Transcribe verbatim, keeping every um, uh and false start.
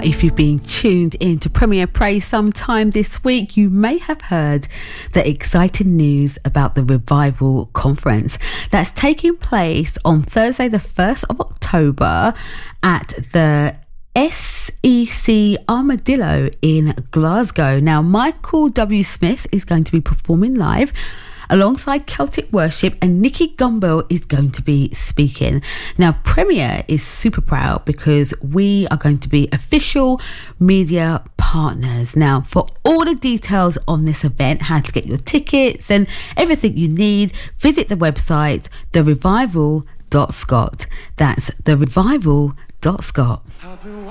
if you've been tuned in to Premier Praise sometime this week, you may have heard the exciting news about the Revival Conference that's taking place on Thursday the first of October at the S E C Armadillo in Glasgow. Now, Michael W. Smith is going to be performing live alongside Celtic Worship, and Nicky Gumbel is going to be speaking. Now, Premier is super proud because we are going to be official media partners. Now, for all the details on this event, how to get your tickets and everything you need, visit the website the revival dot scot. That's the revival dot scot.